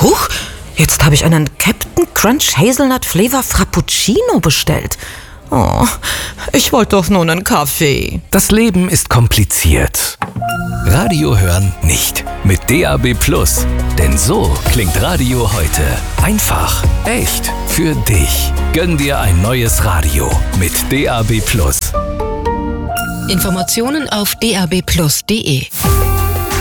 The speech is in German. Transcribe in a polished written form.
Huch, jetzt habe ich einen Captain Crunch Hazelnut Flavor Frappuccino bestellt. Oh, ich wollte doch nur einen Kaffee. Das Leben ist kompliziert. Radio hören nicht. Mit DAB+. Denn so klingt Radio heute. Einfach, echt, für dich. Gönn dir ein neues Radio mit DAB+. Informationen auf dabplus.de.